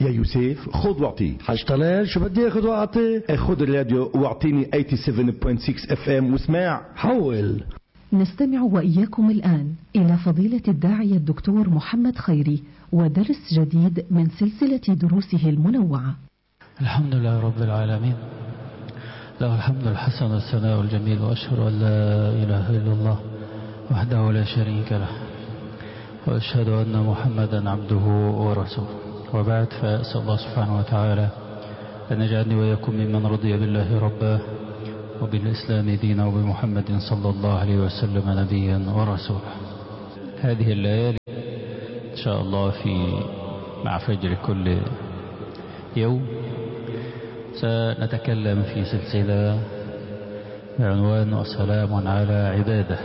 يا يوسف خذ واعطي. حاج طلال شو بدي اخذ واعطي؟ خذ الراديو واعطيني 87.6 FM واسمع. حول. نستمع وإياكم الآن إلى فضيلة الداعية الدكتور محمد خيري ودرس جديد من سلسلة دروسه المنوعة. الحمد لله رب العالمين، له الحمد الحسن والثناء الجميل، وأشهد أن لا إله إلا الله وحده لا شريك له، وأشهد أن محمدا عبده ورسوله، وبعد، فأسأل الله سبحانه وتعالى أن يجعلني وإياكم ممن رضي بالله ربا وبالإسلام دينا وبمحمد صلى الله عليه وسلم نبيا ورسولا. هذه الليالي إن شاء الله مع فجر كل يوم سنتكلم في سلسلة بعنوان وسلام على عباده.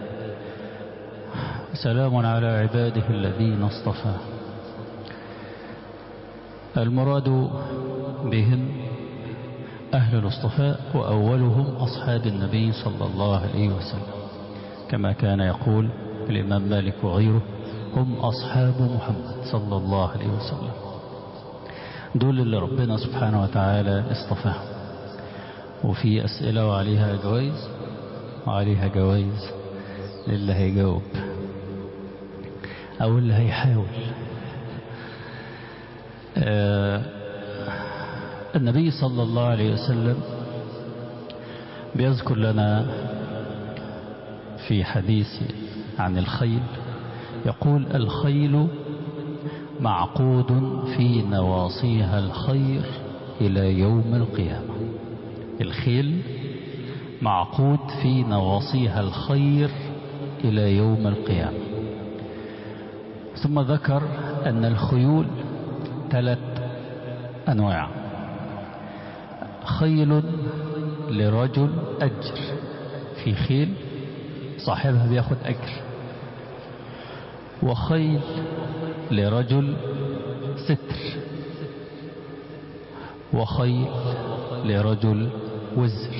سلام على عباده الذين اصطفى. المراد بهم أهل الاصطفاء، وأولهم أصحاب النبي صلى الله عليه وسلم، كما كان يقول الإمام مالك وغيره: هم أصحاب محمد صلى الله عليه وسلم. دول اللي ربنا سبحانه وتعالى اصطفاهم. وفي أسئلة وعليها جوائز للي هيجاوب أو اللي هيحاول. النبي صلى الله عليه وسلم بيذكر لنا في حديث عن الخيل، يقول: الخيل معقود في نواصيها الخير إلى يوم القيامة. الخيل معقود في نواصيها الخير إلى يوم القيامة. ثم ذكر أن الخيول 3 أنواع: خيل لرجل أجر، في خيل صاحبها بياخد أجر، وخيل لرجل ستر، وخيل لرجل وزر.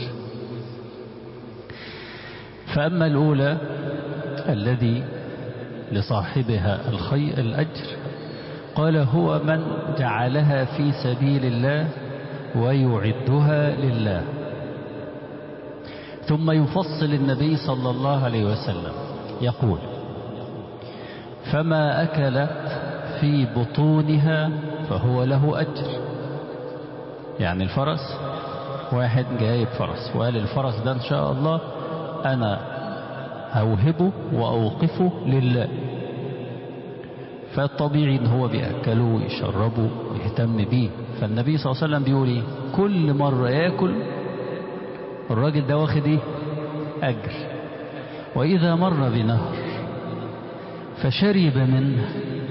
فأما الأولى الذي لصاحبها الأجر، قال: هو من جعلها في سبيل الله ويعدها لله. ثم يفصل النبي صلى الله عليه وسلم يقول: فما أكلت في بطونها فهو له أجر. يعني الفرس، واحد جايب فرس وقال: الفرس ده إن شاء الله أنا أوهبه وأوقفه لله، فالطبيعي إن هو بيأكله ويشربه ويهتم بيه. فالنبي صلى الله عليه وسلم بيقول إيه؟ كل مرة يأكل الراجل ده واخد إيه؟ أجر. وإذا مر بنهر فشرب منه،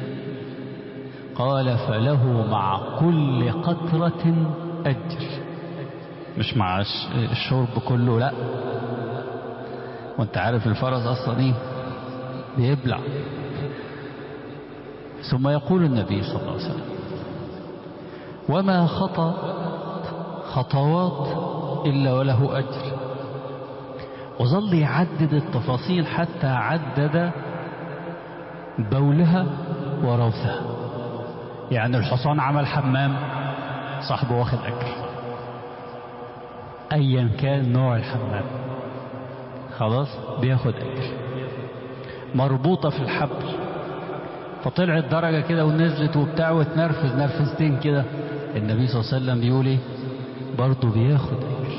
قال: فله مع كل قطرة أجر. مش مع الشرب كله، لا. وانت عارف الفرس أصلا إيه؟ بيبلع. ثم يقول النبي صلى الله عليه وسلم: وما خطوات إلا وله أجر. وظل يعدد التفاصيل حتى عدد بولها وروثها. يعني الحصان عمل حمام، صاحبه واخد أجر، أيا كان نوع الحمام، خلاص بياخد أجر. مربوطة في الحبل فطلعت درجة كده ونزلت وبتاع وتنرفز نرفزتين كده، النبي صلى الله عليه وسلم بيقول ايه؟ برضه بياخد أجر.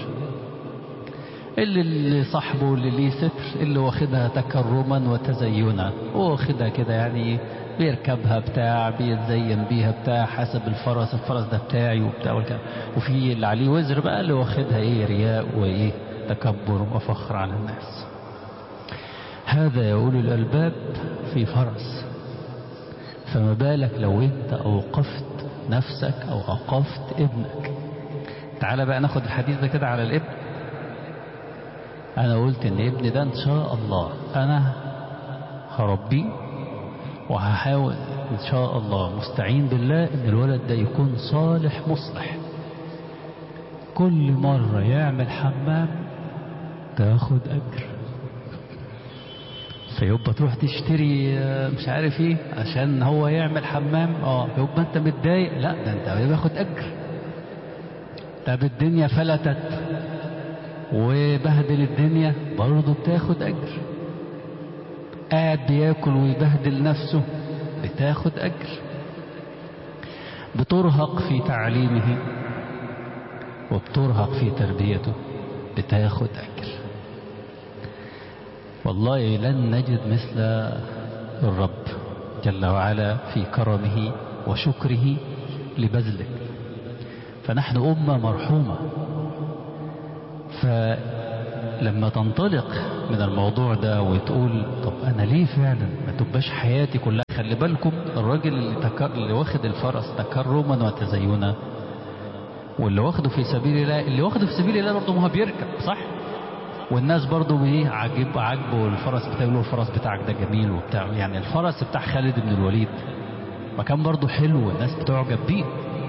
اللي صاحبه اللي ليه ستر، اللي واخدها تكرما وتزينا، واخدها كده يعني بيركبها بتاع، بيتزين بيها بتاع، حسب الفرس ده بتاعي وبتاع والكلام. وفي اللي عليه وزر بقى، اللي واخدها ايه؟ رياء وايه؟ تكبر وفخر على الناس. هذا يا أولي الألباب في فرس، فما بالك لو انت أوقفت نفسك أو أوقفت ابنك. تعال بقى ناخد الحديث ده كده على الابن. أنا قلت إن ابني ده إن شاء الله أنا هربيه وهحاول إن شاء الله، مستعين بالله، إن الولد ده يكون صالح مصلح. كل مرة يعمل حمام تاخد أجر. فيبقى تروح تشتري مش عارف ايه عشان هو يعمل حمام، يبقى انت متضايق. لا، ده انت باخد اجر. طب الدنيا فلتت وبهدل الدنيا برضه بتاخد اجر. قاعد بياكل ويبهدل نفسه بتاخد اجر. بترهق في تعليمه وبترهق في تربيته بتاخد اجر. والله لن نجد مثل الرب جل وعلا في كرمه وشكره لبذله. فنحن أمة مرحومة. فلما تنطلق من الموضوع ده وتقول طب أنا ليه فعلا ما تبقاش حياتي كلها. خلي بالكم الراجل اللي واخد الفرس تكرما وتزينا، واللي واخده في سبيل الله، اللي واخده في سبيل الله برضه ما هو بيركب صح، والناس برضه ايه عجبه الفرس بتاعه، له الفرس بتاعك ده جميل وبتاع. يعني الفرس بتاع خالد بن الوليد مكان برضه حلو والناس بتعجب بيه.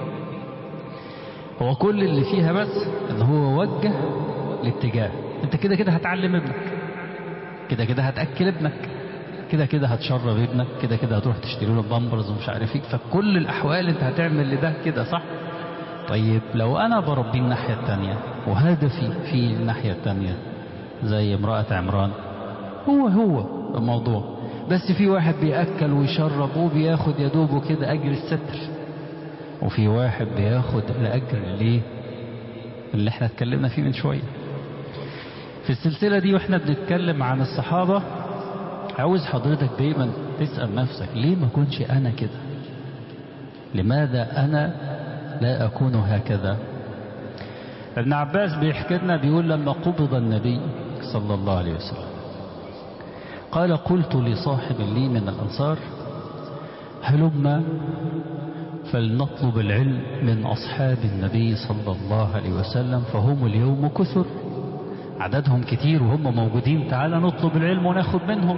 هو كل اللي فيها بس ان هو وجه الاتجاه. انت كده كده هتعلم ابنك، كده كده هتاكل ابنك، كده كده هتشرب ابنك، كده كده هتروح تشتري له بامبرز ومش عارف ايه. فكل الاحوال انت هتعمل لده كده صح. طيب لو انا بربي الناحيه الثانيه وهدفي في الناحيه الثانيه زي امرأة عمران، هو الموضوع، بس في واحد بيأكل ويشرب وبياخد يدوبه كده أجر الستر، وفي واحد بياخد الأجر اللي احنا اتكلمنا فيه من شوية. في السلسلة دي واحنا بنتكلم عن الصحابة، عاوز حضرتك دايما تسأل نفسك ليه ما كنش أنا كده؟ لماذا أنا لا أكون هكذا؟ ابن عباس بيحكي لنا بيقول لما قبض النبي صلى الله عليه وسلم قال قلت لصاحب لي من الأنصار هلما فلنطلب العلم من أصحاب النبي صلى الله عليه وسلم فهم اليوم كثر، عددهم كتير وهم موجودين، تعال نطلب العلم وناخد منهم.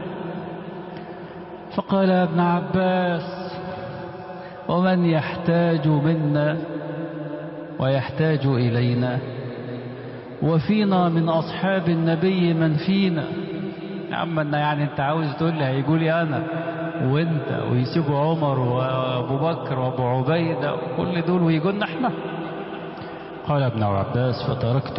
فقال ابن عباس ومن يحتاج منا ويحتاج إلينا وفينا من أصحاب النبي من فينا. يا عم يعني انت عاوز تقول لي هيقولي أنا وانت ويسيبوا عمر وابو بكر وابو عبيدة وكل دول ويقولنا احنا؟ قال ابن عباس فتركته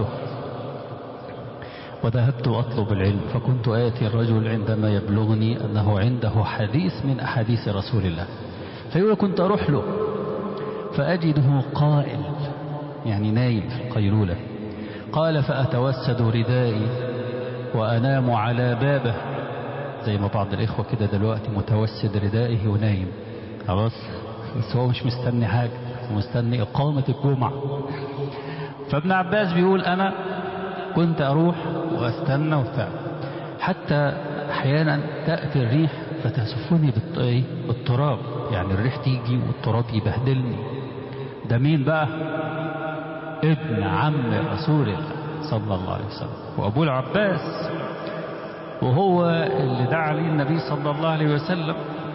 وذهبت أطلب العلم فكنت آتي الرجل عندما يبلغني أنه عنده حديث من أحاديث رسول الله، فيقول كنت أروح له فأجده قائل يعني نايم في القيلولة. قال فأتوسد ردائي وأنام على بابه، زي ما بعض الإخوة كده دلوقتي متوسد ردائه ونايم خلاص، بس هو مش مستني حاجة، مستني إقامة الجمعة. فابن عباس بيقول أنا كنت أروح وأستنى وبتاع، حتى أحيانا تأتي الريح فتسفني بالتراب، يعني الريح تيجي والتراب يبهدلني. ده مين بقى؟ ابن عم رسول الله صلى الله عليه وسلم وأبو العباس، وهو اللي دعا لي النبي صلى الله عليه وسلم.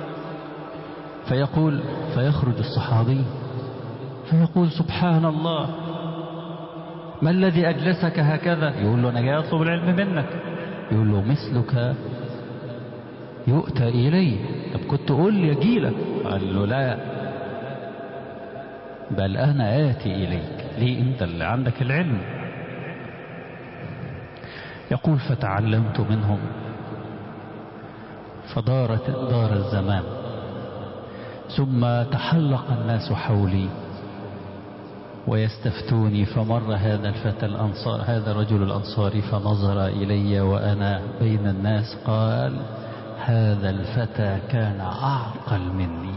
فيقول فيخرج الصحابي فيقول سبحان الله ما الذي أجلسك هكذا؟ يقول له أنا جاي أطلب العلم منك. يقول له مثلك يؤتى إليه. طب كنت قول لي أجيلك. قال له لا بل أنا آتي إليك. ليه؟ أنت اللي عندك العلم. يقول فتعلمت منهم دار الزمان ثم تحلق الناس حولي ويستفتوني فمر هذا الفتى الأنصار هذا الرجل الأنصاري فنظر إلي وأنا بين الناس قال هذا الفتى كان أعقل مني.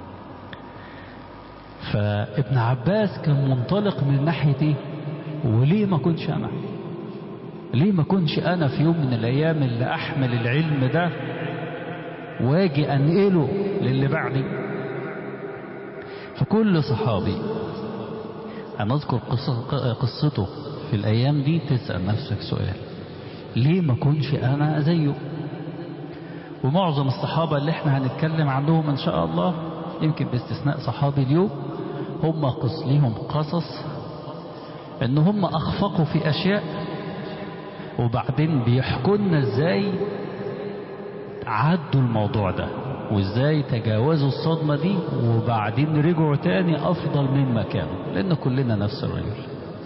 فابن عباس كان منطلق من ناحيتي، وليه ما كنش أنا؟ ليه ما كنش أنا في يوم من الأيام اللي أحمل العلم ده واجي أنقله للي بعدي؟ فكل صحابي هنذكر قصته في الأيام دي تسأل نفسك سؤال ليه ما كنش أنا زيه؟ ومعظم الصحابة اللي احنا هنتكلم عنهم إن شاء الله يمكن باستثناء صحابي اليوم هم ليهم قصص ان هم اخفقوا في اشياء وبعدين بيحكوا لنا ازاي عدوا الموضوع ده وازاي تجاوزوا الصدمة دي وبعدين رجعوا تاني افضل مما كانوا، لان كلنا نفس الرجل.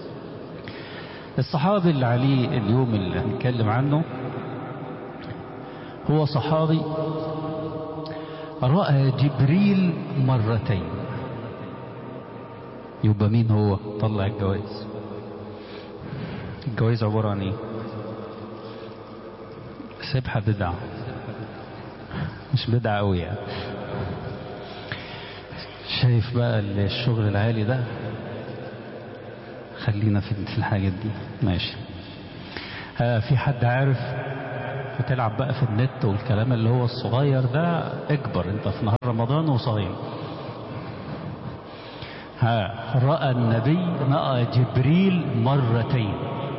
الصحابي اللي عليه اليوم اللي هنتكلم عنه هو صحابي رأى جبريل مرتين. يبقى مين هو؟ طلع الجواز. الجواز عبارة عن ايه؟ سبحة بدعة، مش بدعة قوي يعني. شايف بقى الشغل العالي ده؟ خلينا في الحاجات دي ماشي. في حد عارف بتلعب بقى في النت والكلام اللي هو الصغير ده؟ اكبر انت في نهار رمضان وصايم. رأى النبي، رأى جبريل مرتين.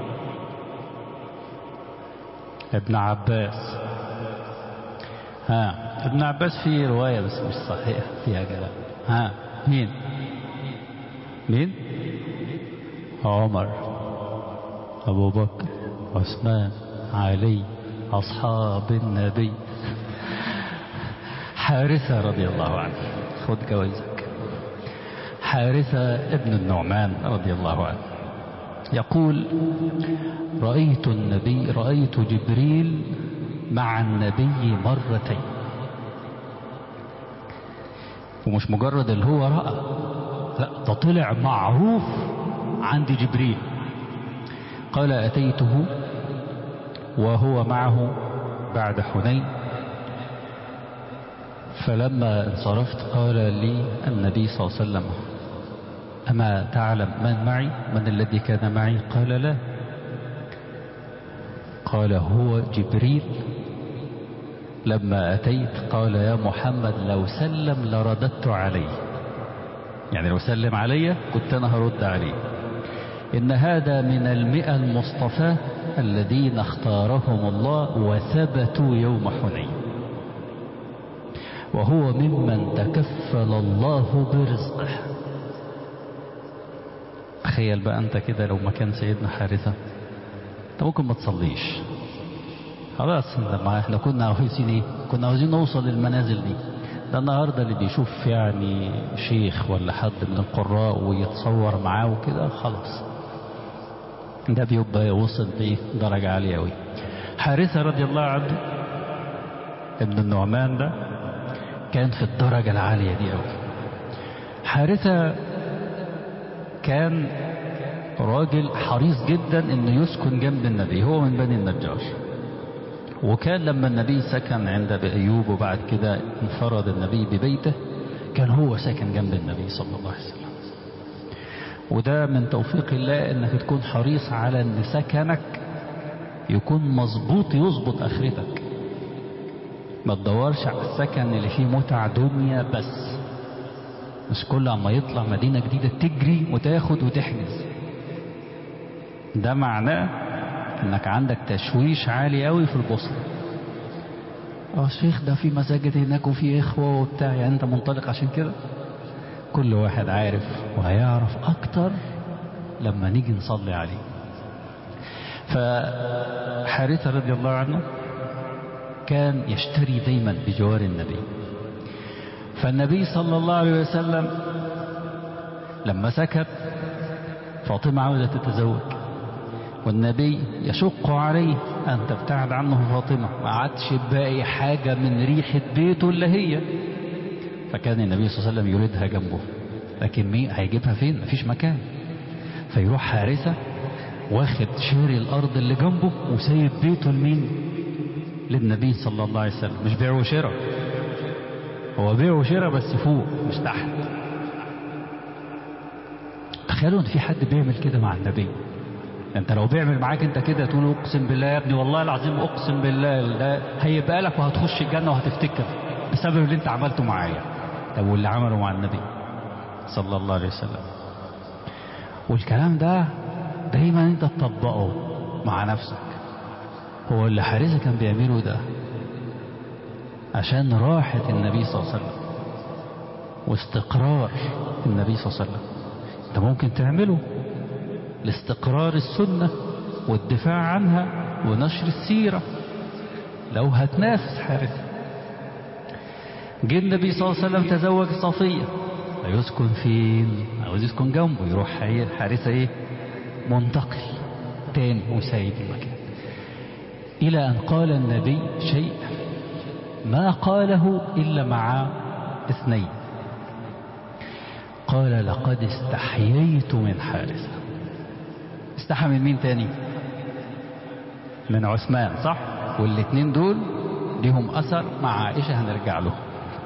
ابن عباس. ابن عباس فيه رواية بس مش صحيح فيها كلام. مين؟ عمر، أبو بكر، عثمان، علي، أصحاب النبي. حارثة رضي الله عنه، خد جوائزك. حارثة ابن النعمان رضي الله عنه يقول: رأيت جبريل مع النبي مرتين. ومش مجرد اللي هو رأى، لا ده طلع معروف عند جبريل. قال: أتيته وهو معه بعد حنين، فلما انصرفت قال لي النبي صلى الله عليه وسلم: أما تعلم من معي؟ من الذي كان معي؟ قال: لا. قال: هو جبريل. لما أتيت قال: يا محمد لو سلم لرددت عليه، يعني لو سلم علي كنت أنا هرد عليه. إن هذا من 100 المصطفى الذين اختارهم الله وثبتوا يوم حنين، وهو ممن تكفل الله برزقه. تخيل بقى أنت كده لو مكان سيدنا حارثة، أنت ممكن ما تصليش خلاص. احنا كنا عاوزين ايه؟ كنا عاوزين نوصل للمنازل دي. ده النهارده اللي بيشوف يعني شيخ ولا حد من القراء ويتصور معاه وكده خلاص، ده بيبقى وصل بايه؟ درجة عالية قوي. حارثة رضي الله عنه ابن النعمان ده كان في الدرجة العالية دي قوي. حارثة كان راجل حريص جدا انه يسكن جنب النبي، هو من بني النجار. وكان لما النبي سكن عند أيوب وبعد كده انفرد النبي ببيته، كان هو ساكن جنب النبي صلى الله عليه وسلم. وده من توفيق الله انك تكون حريص على ان سكنك يكون مظبوط يظبط اخرتك. ما تدورش على السكن اللي فيه متع دنيا بس، مش كل عما يطلع مدينة جديدة تجري وتاخد وتحجز. ده معناه انك عندك تشويش عالي قوي في البوصلة. الشيخ ده في مساجد هناك وفي اخوة وبتاع، يعني انت منطلق عشان كده. كل واحد عارف وهيعرف اكتر لما نيجي نصلي عليه. فحارثة رضي الله عنه كان يشتري دايما بجوار النبي. فالنبي صلى الله عليه وسلم لما سكت، فاطمة عاوزة تتزوج، والنبي يشق عليه أن تبتعد عنه فاطمة، ما عادش باقي حاجة من ريحة بيته اللي هي. فكان النبي صلى الله عليه وسلم يريدها جنبه، لكن مين هيجيبها فين؟ مفيش مكان. فيروح حارثة واخد شاري الأرض اللي جنبه وسايب بيته لمين؟ للنبي صلى الله عليه وسلم. مش بيع وشراء، هو بيع وشراء بس فوق مش تحت. تخيلوا ان في حد بيعمل كده مع النبي. انت لو بيعمل معاك انت كده تقول اقسم بالله يا ابني، والله العظيم اقسم بالله ده هيبقى لك وهتخش الجنة وهتفتكر بسبب اللي انت عملته معايا. طب واللي عمله مع النبي صلى الله عليه وسلم؟ والكلام ده دايما انت تطبقه مع نفسك. هو اللي حارثة كان بيعمله ده عشان راحة النبي صلى الله عليه وسلم واستقرار النبي صلى الله عليه وسلم. انت ممكن تعمله لاستقرار السنة والدفاع عنها ونشر السيرة لو هتنافس حارثة. جه النبي صلى الله عليه وسلم تزوج صفية، يسكن فين؟ عاوز يسكن جنبه، يروح حارثة ايه؟ منتقل تاني وسايب المكان، إلى أن قال النبي شيء ما قاله إلا مع اثنين، قال لقد استحييت من حارثة. استحى من مين تاني؟ من عثمان، صح؟ والاثنين دول لهم أثر مع عائشة هنرجع له.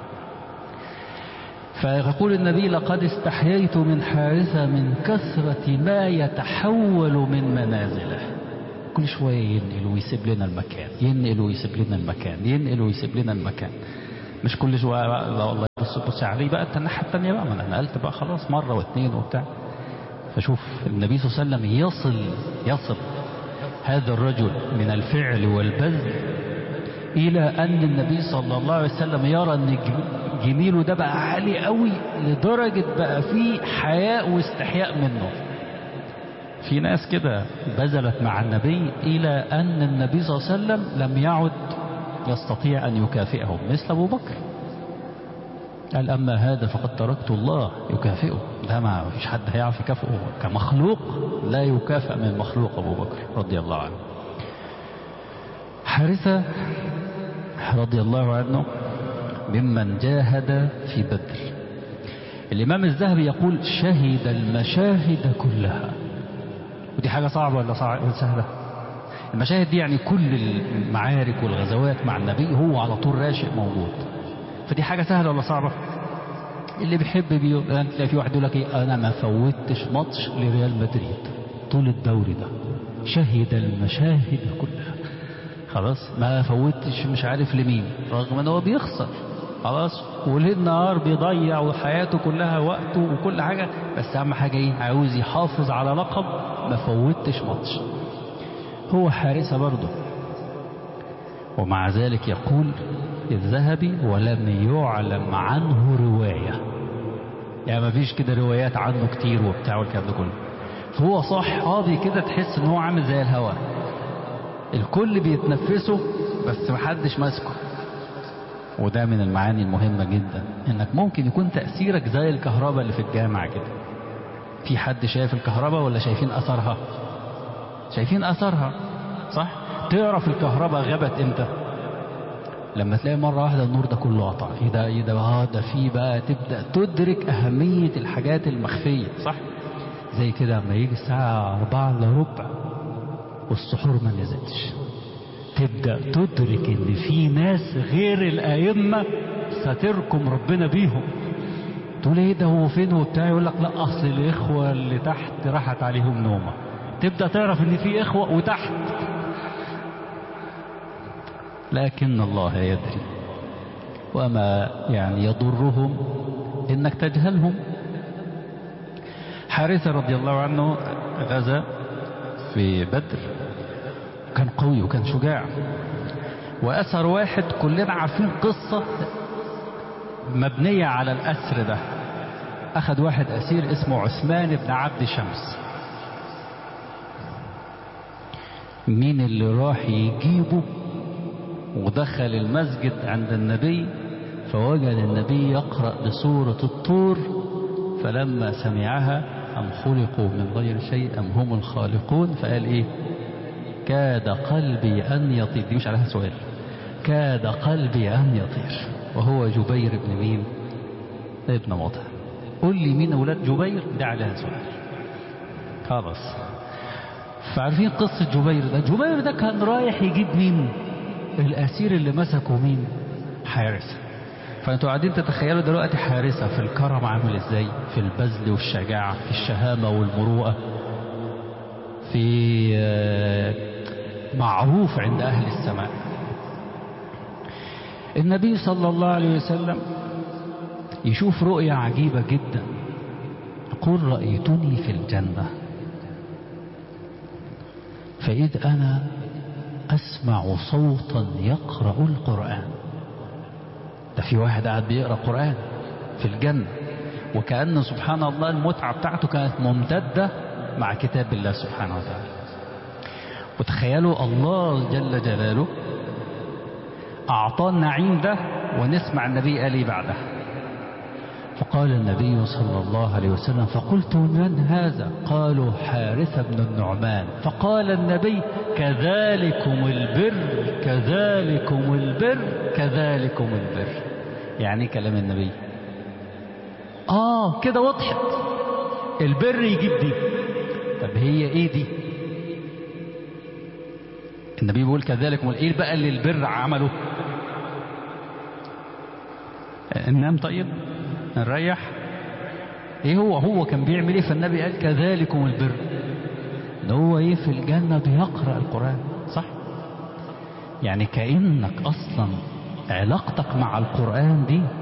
فيقول النبي لقد استحييت من حارثة من كثرة ما يتحول من منازله، كل شوية ينقل ويسيب لنا المكان، ينقل ويسيب لنا المكان، ينقل ويسيب لنا المكان. مش كل شوية بقى والله بص عليه بقى الناحية التانية بقى، ما انا نقلت بقى خلاص مرة واثنين وبتاع. فشوف النبي صلى الله عليه وسلم يصل هذا الرجل من الفعل والبذل إلى أن النبي صلى الله عليه وسلم يرى أن جميله ده بقى عالي قوي لدرجة بقى فيه حياء واستحياء منه. في ناس كده بذلت مع النبي إلى أن النبي صلى الله عليه وسلم لم يعد يستطيع أن يكافئهم، مثل أبو بكر قال أما هذا فقد تركت الله يكافئه، ده ما فيش حد هيعرف يكافئه كمخلوق، لا يكافئ من مخلوق أبو بكر رضي الله عنه. حارثة رضي الله عنه ممن جاهد في بدر. الإمام الذهبي يقول شهد المشاهد كلها، ودي حاجة صعبة ولا سهلة؟ المشاهد دي يعني كل المعارك والغزوات مع النبي هو على طول راشق موجود، فدي حاجة سهلة ولا صعبة؟ اللي بيحب تلاقي في واحد يقول لك ايه، انا ما فوتش ماتش لريال مدريد طول الدوري ده، شهد المشاهد كلها، خلاص ما فوتش مش عارف لمين، رغم ان هو بيخسر خلاص وليل نهار بيضيع وحياته كلها وقته وكل حاجة، بس اهم حاجة ايه؟ عاوز يحافظ على لقب ما فوتش ماتش. هو حارثة برضه، ومع ذلك يقول الذهبي ولم يعلم عنه رواية، يعني ما فيش كده روايات عنه كتير وبتاع والكلام ده كله، فهو صحابي كده تحس ان هو عامل زي الهواء، الكل بيتنفسه بس محدش ماسكه. وده من المعاني المهمة جدا، انك ممكن يكون تأثيرك زي الكهرباء اللي في الجامعة كده. في حد شايف الكهرباء ولا شايفين أثرها؟ شايفين أثرها صح؟ تعرف الكهرباء غابت امتى؟ لما تلاقي مرة واحدة النور ده كله قطع، ايه ده ده في بقى تبدأ تدرك أهمية الحاجات المخفية، صح؟ زي كده لما يجي الساعة 4:15 والسحور ما نزلش، تبدأ تدرك ان في ناس غير الأئمة ستركم ربنا بيهم. تقول ايه ده هو فين وبتاع، يقول لك لا اصل الاخوة اللي تحت راحت عليهم نومة. تبدأ تعرف ان في اخوة وتحت، لكن الله يدري، وما يعني يضرهم انك تجهلهم. حارثة رضي الله عنه غزا في بدر، كان قوي وكان شجاع، وأسر واحد كلنا عارفين قصة مبنية على الأسر ده. أخذ واحد أسير اسمه عثمان بن عبد شمس. مين اللي راح يجيبه؟ ودخل المسجد عند النبي فوجد النبي يقرأ بسورة الطور، فلما سمعها أم خلقوا من غير شيء أم هم الخالقون، فقال إيه؟ كاد قلبي أن يطير. دي مش عليها سؤال، كاد قلبي أن يطير. وهو جبير بن مين؟ ابن مطعم. قل لي مين أولاد جبير؟ ده عليها سؤال خلاص. فعارفين قصة جبير ده؟ جبير ده كان رايح يجيب مين؟ الأسير اللي مسكه مين؟ حارثة. فأنتوا قاعدين تتخيلوا دلوقتي حارثة في الكرم عامل ازاي، في البذل والشجاعة، في الشهامة والمروءة، في معروف عند أهل السماء. النبي صلى الله عليه وسلم يشوف رؤية عجيبة جدا، يقول رأيتني في الجنة فإذ أنا أسمع صوتا يقرأ القرآن. ده في واحد قاعد بيقرأ قرآن في الجنة، وكأن سبحان الله المتعة بتاعته كانت ممتدة مع كتاب الله سبحانه وتعالى. وتخيلوا الله جل جلاله أعطاه النعيم ده ونسمع النبي قال ايه بعده. فقال النبي صلى الله عليه وسلم فقلت من هذا؟ قالوا حارثة بن النعمان. فقال النبي كذلكم البر كذلكم البر كذلكم البر. يعني كلام النبي كده وضحت، البر يجيب دي. طب هي ايه دي؟ النبي بيقول كذلكم، ايه بقى اللي البر عمله؟ ننام طيب نريح؟ ايه هو كان بيعمل ايه؟ فالنبي قال كذلكم البر، ان هو ايه في الجنة بيقرأ القرآن. صح؟ يعني كأنك اصلا علاقتك مع القرآن دي